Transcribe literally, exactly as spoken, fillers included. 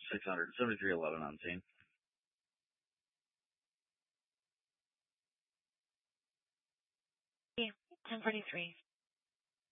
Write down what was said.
six hundred, seventy-three eleven on scene. ten forty-three.